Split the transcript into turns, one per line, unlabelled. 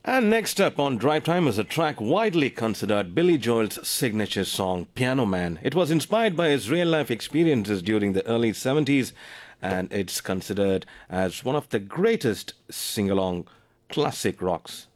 And next up on Drive Time is a track widely considered Billy Joel's signature song, Piano Man. It was inspired by his real life experiences during the early 70s, and it's considered as one of the greatest sing along classic rocks.